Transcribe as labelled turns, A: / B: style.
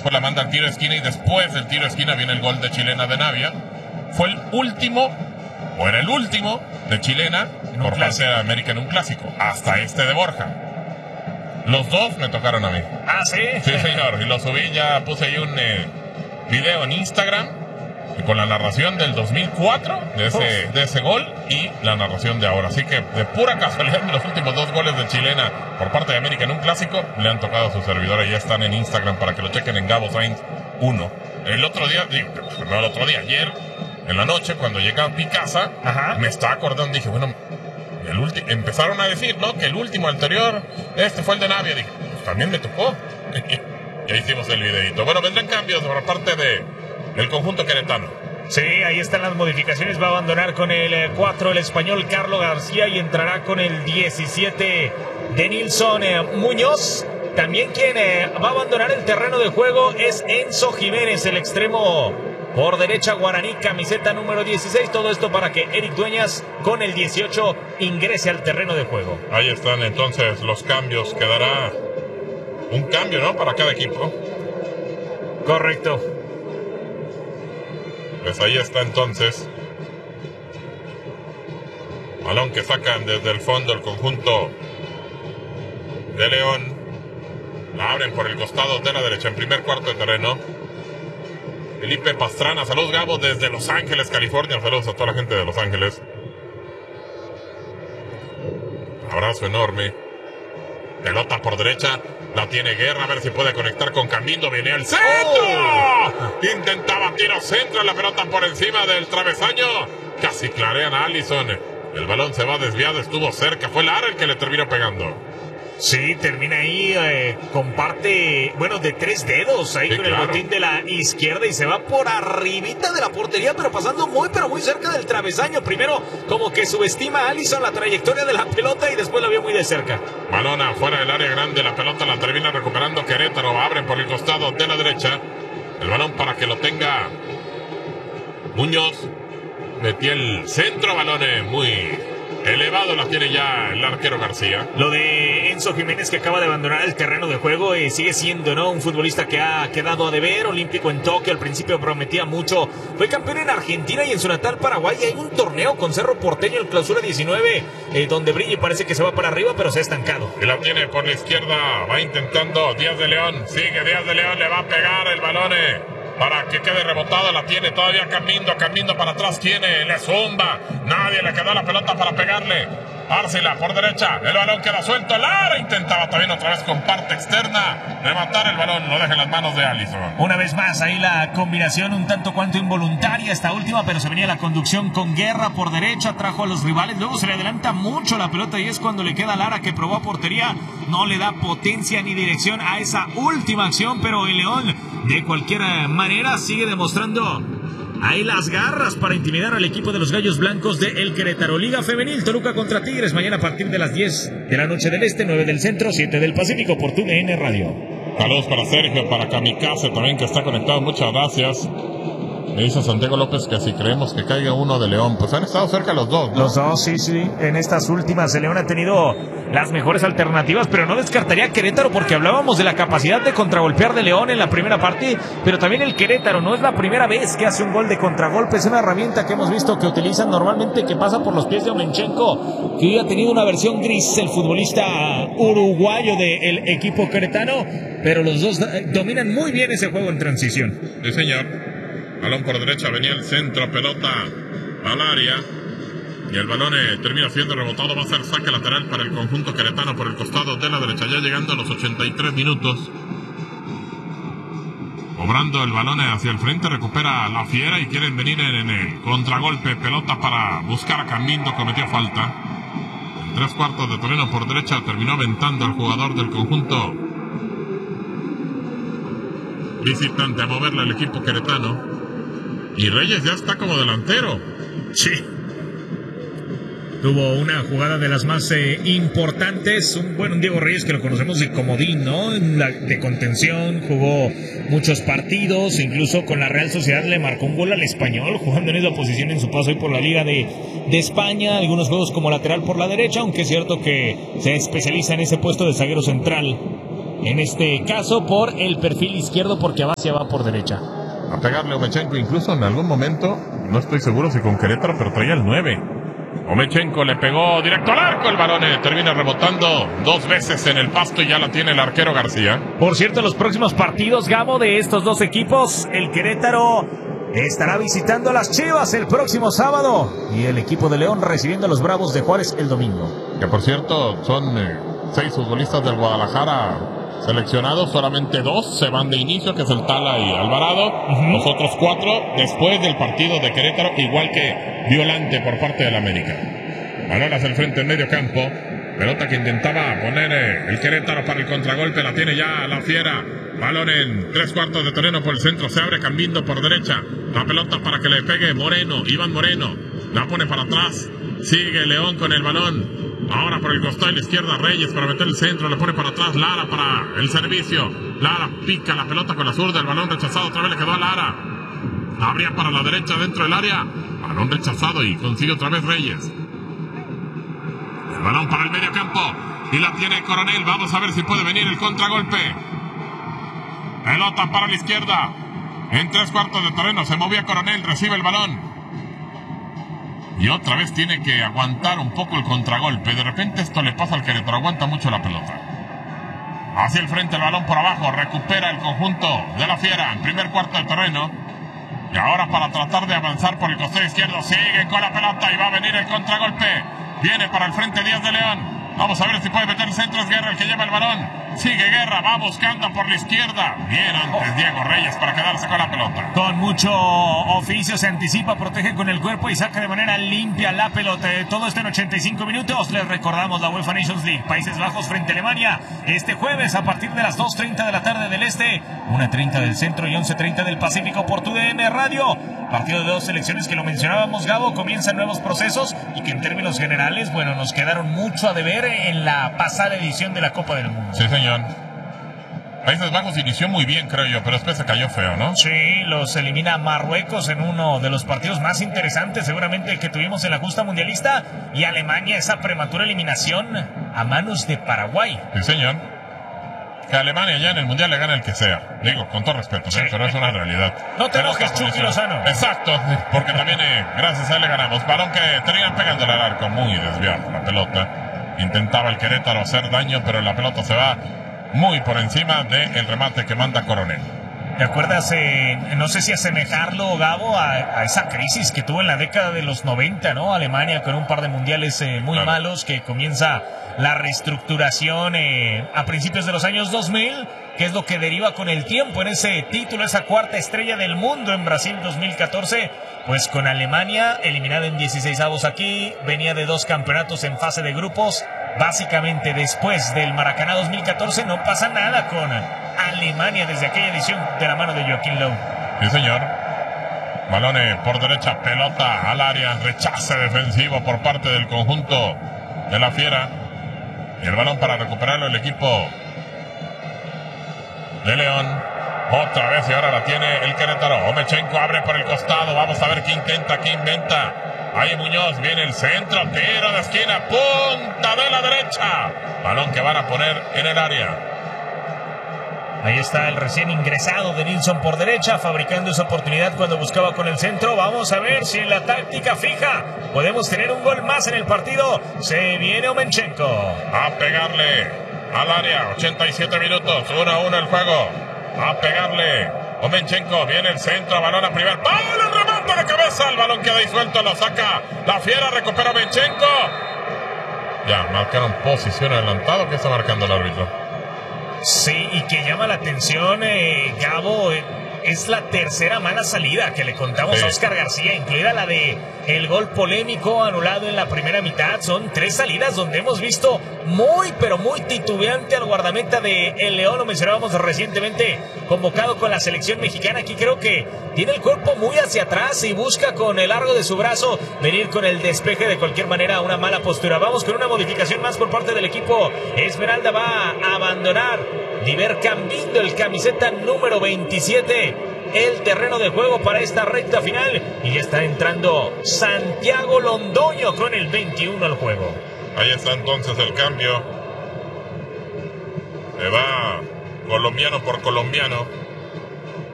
A: después la manda al tiro de esquina y después del tiro de esquina viene el gol de Chilena de Navia. Fue el último, o era el último, de Chilena por parte de América en un clásico, hasta este de Borja. Los dos me tocaron a mí.
B: ¿Ah, sí?
A: Sí, señor, y lo subí, ya puse ahí un video en Instagram con la narración del 2004 de ese gol y la narración de ahora. Así que de pura casualidad los últimos 2 goles de Chilena por parte de América en un clásico le han tocado a su servidor y ya están en Instagram para que lo chequen en Gabo Sainz 1. El otro día, ayer en la noche cuando llegué a mi casa, me estaba acordando, dije, bueno, empezaron a decir, ¿no? Que el último anterior, este fue el de Navia. Dije, pues también me tocó. Y ahí hicimos el videito. Bueno, vendrán cambios por parte del conjunto queretano.
B: Sí, ahí están las modificaciones. Va a abandonar con el 4 el español Carlos García y entrará con el 17 de Nilson Muñoz. También quien va a abandonar el terreno de juego es Enzo Jiménez, el extremo por derecha guaraní, camiseta número 16. Todo esto para que Eric Dueñas con el 18 ingrese al terreno de juego.
A: Ahí están entonces los cambios. Quedará un cambio, ¿no? Para cada equipo.
B: Correcto.
A: Pues ahí está entonces. Balón que sacan desde el fondo el conjunto de León. La abren por el costado de la derecha en primer cuarto de terreno. Felipe Pastrana, saludos Gabo desde Los Ángeles, California. Saludos a toda la gente de Los Ángeles. Abrazo enorme. Pelota por derecha. La tiene Guerra, a ver si puede conectar con Camilo. Viene al centro. Intentaba tiro centro. La pelota por encima del travesaño. Casi clarean a Allison. El balón se va desviado. Estuvo cerca. Fue Lara el que le terminó pegando.
B: Sí, termina ahí, comparte, de 3 dedos ahí, sí, con el botín de la izquierda y se va por arribita de la portería, pero pasando muy cerca del travesaño. Primero como que subestima a Allison la trayectoria de la pelota y después la vio muy de cerca.
A: Balón afuera del área grande, la pelota la termina recuperando Querétaro, abren por el costado de la derecha. El balón para que lo tenga Muñoz. Metió el centro, balón muy elevado, la tiene ya el arquero García.
B: Lo de Enzo Jiménez, que acaba de abandonar el terreno de juego, sigue siendo, ¿no?, un futbolista que ha quedado a deber. Olímpico en Tokio, al principio prometía mucho. Fue campeón en Argentina y en su natal Paraguay. Hay un torneo con Cerro Porteño, el Clausura 19, donde brilla y parece que se va para arriba, pero se ha estancado.
A: Y la tiene por la izquierda, va intentando Díaz de León. Sigue Díaz de León, le va a pegar el balón para que quede rebotada. La tiene todavía Cambindo para atrás. Le zumba. Nadie le quedó la pelota para pegarle. Árcila por derecha. El balón queda suelto. Lara intentaba también otra vez con parte externa rematar el balón. Lo deja en las manos de Allison.
B: Una vez más ahí la combinación un tanto cuanto involuntaria esta última, pero se venía la conducción con Guerra por derecha. Trajo a los rivales. Luego se le adelanta mucho la pelota y es cuando le queda a Lara, que probó a portería. No le da potencia ni dirección a esa última acción, pero el León de cualquier manera sigue demostrando ahí las garras para intimidar al equipo de los Gallos Blancos de El Querétaro. Liga Femenil, Toluca contra Tigres, mañana a partir de las 10 de la noche del Este, 9 del Centro, 7 del Pacífico, por TUDN Radio.
A: Saludos para Sergio, para Kamikaze también, que está conectado. Muchas gracias. Me dice Santiago López que si creemos que caiga uno de León, pues han estado cerca los dos, ¿no?
B: Los dos, sí. En estas últimas, el León ha tenido las mejores alternativas, pero no descartaría Querétaro, porque hablábamos de la capacidad de contragolpear de León en la primera parte, pero también el Querétaro no es la primera vez que hace un gol de contragolpe. Es una herramienta que hemos visto que utilizan normalmente, que pasa por los pies de Omenchenko, que hoy ha tenido una versión gris, el futbolista uruguayo del equipo queretano, pero los dos dominan muy bien ese juego en transición.
A: Sí, señor. Balón por derecha, venía el centro, pelota al área. Y el balón termina siendo rebotado. Va a ser saque lateral para el conjunto queretano por el costado de la derecha. Ya llegando a los 83 minutos. Cobrando el balón hacia el frente. Recupera la Fiera y quieren venir en el contragolpe. Pelota para buscar a Cambindo. Cometió falta. En 3/4 de terreno por derecha terminó aventando al jugador del conjunto visitante a moverle al equipo queretano. Y Reyes ya está como delantero.
B: Sí. Tuvo una jugada de las más importantes. Un Diego Reyes que lo conocemos de comodín, ¿no? De contención, jugó muchos partidos. Incluso con la Real Sociedad le marcó un gol al Español, jugando en esa posición en su paso hoy por la Liga de España. Algunos juegos como lateral por la derecha, aunque es cierto que se especializa en ese puesto de zaguero central. en este caso por el perfil izquierdo, porque Abacia va por derecha.
A: A pegarle Omechenko, incluso en algún momento, no estoy seguro si con Querétaro, pero traía el 9. Omechenko le pegó directo al arco, el balón termina rebotando 2 veces en el pasto y ya la tiene el arquero García.
B: Por cierto, los próximos partidos, Gabo, de estos dos equipos, el Querétaro estará visitando a las Chivas el próximo sábado y el equipo de León recibiendo a los Bravos de Juárez el domingo.
A: Que por cierto son 6 futbolistas del Guadalajara seleccionados, solamente 2 se van de inicio, que es el Tala y Alvarado. Los otros 4 después del partido de Querétaro, igual que Violante por parte del América. Balón hacia el frente en medio campo, pelota que intentaba poner el Querétaro para el contragolpe, la tiene ya la Fiera. Balón en 3/4 de terreno por el centro, se abre Cambindo por derecha, la pelota para que le pegue Moreno, Iván Moreno, la pone para atrás, sigue León con el balón. Ahora por el costado de la izquierda Reyes para meter el centro, le pone para atrás Lara para el servicio. Lara pica la pelota con la zurda, el balón rechazado, otra vez le quedó a Lara. Abría para la derecha dentro del área, balón rechazado y consigue otra vez Reyes. El balón para el medio campo y la tiene Coronel, vamos a ver si puede venir el contragolpe. Pelota para la izquierda, en 3/4 de terreno, se movía Coronel, recibe el balón. Y otra vez tiene que aguantar un poco el contragolpe. De repente esto le pasa al Querétaro, aguanta mucho la pelota. Hacia el frente el balón por abajo, recupera el conjunto de la Fiera en primer cuarto de terreno. Y ahora para tratar de avanzar por el costado izquierdo, sigue con la pelota y va a venir el contragolpe. Viene para el frente Díaz de León. Vamos a ver si puede meter el centro, es Guerra el que lleva el balón. Sigue Guerra, va buscando por la izquierda. Bien antes Diego Reyes para quedarse con la pelota.
B: Con mucho oficio se anticipa, protege con el cuerpo y saca de manera limpia la pelota. Todo esto en 85 minutos. Les recordamos la UEFA Nations League, Países Bajos frente a Alemania, este jueves a partir de las 2:30 de la tarde del este, 1:30 del centro y 11:30 del Pacífico por TUDN Radio. Partido de 2 selecciones que lo mencionábamos, Gabo, comienzan nuevos procesos y que en términos generales, bueno, nos quedaron mucho a deber en la pasada edición de la Copa del Mundo.
A: Sí, señor. Países Bajos inició muy bien, creo yo, pero después se cayó feo, ¿no?
B: Sí, los elimina Marruecos en uno de los partidos más interesantes seguramente que tuvimos en la justa mundialista, y Alemania esa prematura eliminación a manos de Paraguay.
A: Sí, señor. Que Alemania ya en el mundial le gana el que sea. Digo, con todo respeto, sí, pero es una realidad.
B: No te enojes, Chucky Lozano.
A: Exacto, porque también gracias a él le ganamos. Balón que termina pegándole al arco, muy desviado la pelota. Intentaba el Querétaro hacer daño, pero la pelota se va muy por encima del remate que manda Coronel.
B: ¿Te acuerdas, no sé si asemejarlo, Gabo, a esa crisis que tuvo en la década de los 90, ¿no? Alemania con un par de mundiales muy malos, que comienza la reestructuración a principios de los años 2000, que es lo que deriva con el tiempo en ese título, esa cuarta estrella del mundo en Brasil 2014, pues con Alemania eliminada en 16avos aquí, venía de 2 campeonatos en fase de grupos. Básicamente después del Maracaná 2014 no pasa nada con Alemania desde aquella edición de la mano de Joaquín Löw.
A: Sí, señor. Balón por derecha, pelota al área, rechace defensivo por parte del conjunto de la Fiera. Y el balón para recuperarlo el equipo de León. Otra vez y ahora la tiene el Querétaro. Omechenko abre por el costado. Vamos a ver qué intenta, qué inventa. Ahí Muñoz, viene el centro, tiro de esquina, punta de la derecha. Balón que van a poner en el área.
B: Ahí está el recién ingresado de Nilsson por derecha, fabricando esa oportunidad cuando buscaba con el centro. Vamos a ver si en la táctica fija podemos tener un gol más en el partido. Se viene Omechenko
A: a pegarle al área, 87 minutos, 1-1 el juego. A pegarle Omechenko, viene el centro, balón a primer palo, el remate de cabeza, el balón queda ahí suelto, lo saca la Fiera, recupera Omechenko. Ya, marcaron posición adelantado. ¿Qué está marcando el árbitro?
B: Sí, y que llama la atención, Gabo, es la tercera mala salida que le contamos a Oscar García, incluida la de el gol polémico anulado en la primera mitad. Son 3 salidas donde hemos visto muy, pero muy titubeante al guardameta de El León. Lo mencionábamos recientemente, convocado con la selección mexicana. Aquí creo que tiene el cuerpo muy hacia atrás y busca con el largo de su brazo venir con el despeje. De cualquier manera, una mala postura. Vamos con una modificación más por parte del equipo Esmeralda. Va a abandonar Diver Cambindo, el camiseta número 27, el terreno de juego para esta recta final, y ya está entrando Santiago Londoño con el 21 al juego.
A: Ahí está entonces el cambio. Se va colombiano por colombiano.